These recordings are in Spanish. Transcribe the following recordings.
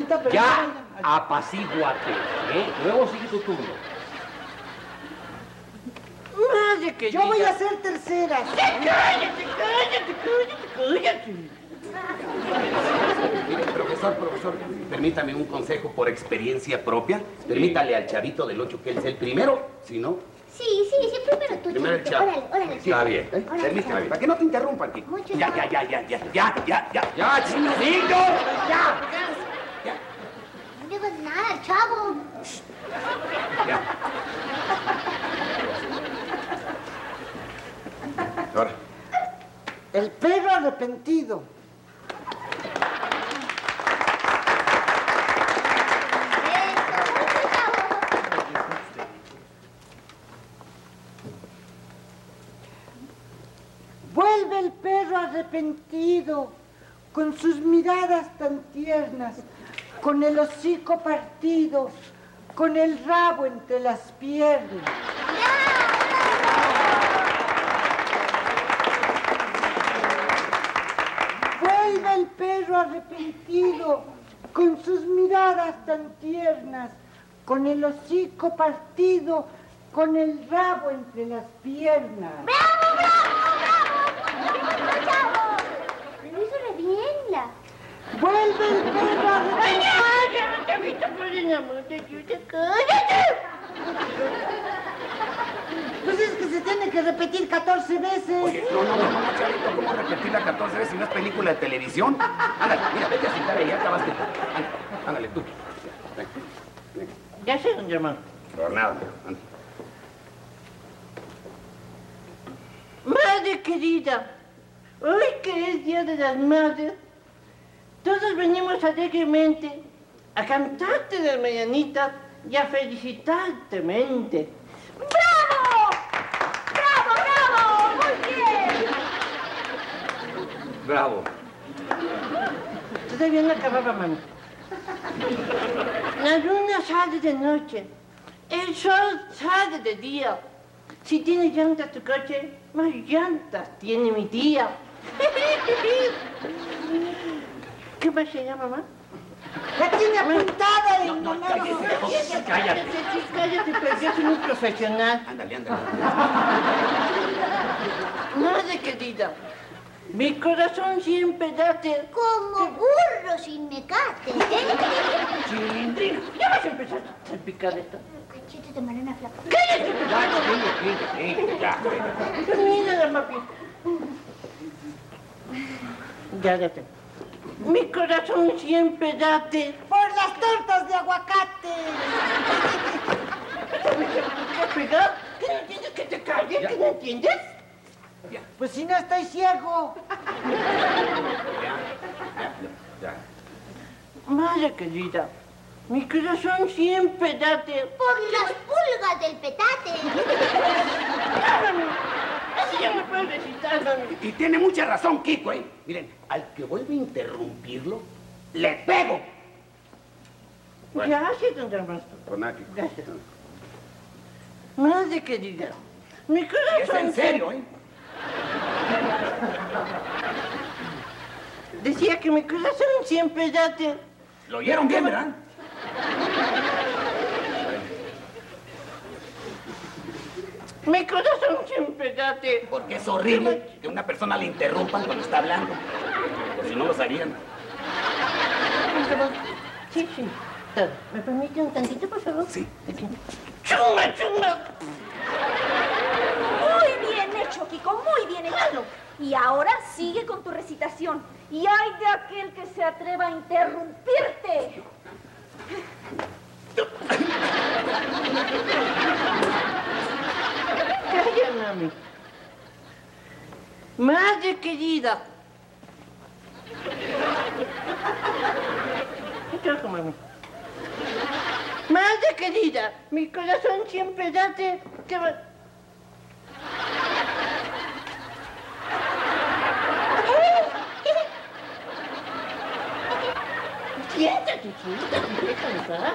mamita, pero... Ya, apacíguate, ¿eh? Luego sigue tu turno. Madre que Yo voy a hacer terceras. ¡Cállate! Mire, profesor, permítame un consejo por experiencia propia. Permítale al chavito del 8 que él sea el primero, si no... Sí, primero tú, Primero el chavito. chavo. Órale. Sí, está bien. Órale, Permítame, chavo. para que no te interrumpan, Kiko. Mucho Ya, chingadillo. Ya. No le hagas nada, chavo. Ya. Ahora. El perro arrepentido. Vuelve el perro arrepentido, con sus miradas tan tiernas, con el hocico partido, con el rabo entre las piernas. Vuelve el perro arrepentido, con sus miradas tan tiernas, con el hocico partido, con el rabo entre las piernas. ¡Bravo! ¡Chavo! Lo hizo re bien, la. Vuelve el perro arrepentido. Pues es que se tiene que repetir 14 veces. Oye, no, chavito, ¿cómo repetirla 14 veces si no es película de televisión? Ándale, mira, vete a sentar ahí, ya acabaste tú. Ándale, tú. Ven. Ya sé, don Germán. Por nada, ándale. Madre querida, hoy que es Día de las Madres, todos venimos alegremente a cantarte las mañanitas y a felicitarte mente. ¡Bravo! ¡Muy bien! Bravo. Todavía no acababa, mami. La luna sale de noche, el sol sale de día. Si tiene llantas tu coche, más llantas tiene mi tía. ¿Qué más se llama, mamá? La tiene apuntada en No, cállate. Cállate, pero yo soy muy profesional. Ándale. Madre querida, mi corazón siempre late. Como burro sin mecate. Chilindrina, ya vas a empezar a salpicar esto. Cachetes de marena flaca. Ya. Mira, papi. Ya. Mi corazón siempre late. Por las tortas de aguacate. ¿Qué pegar? ¿Qué no entiendes que te calles? ¿Qué no entiendes? Pues si no estoy ciego. Ya. Madre querida, mi corazón siempre late. Por las pulgas del petate. Así ya me puedes recitar, mami. Y tiene mucha razón, Kiko, ¿eh? Miren, al que vuelve a interrumpirlo, le pego. Bueno. Gracias, don Germán. Pues nada, Kiko. Gracias. Madre querida, mi Es corazón... en serio, ¿eh? Decía que mi corazón siempre late. ¿Lo oyeron bien, verdad? Mi corazón siempre late. Porque es horrible que una persona le interrumpan cuando está hablando. Por si no lo sabían. Sí. ¿Me permite un tantito, por favor? Sí. ¡Chunga! Muy bien hecho, Kiko, muy bien hecho. Y ahora sigue con tu recitación. Y ay de aquel que se atreva a interrumpirte. Calla, mami. Madre querida. ¿Qué hago, mami? Madre querida, mi corazón siempre late. ¿Qué va? Siéntate, déjame en paz.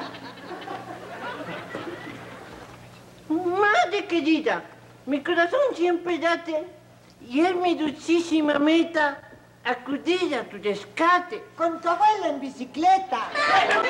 Madre querida, mi corazón siempre late y es mi dulcísima meta acudir a tu rescate. Con tu abuela en bicicleta.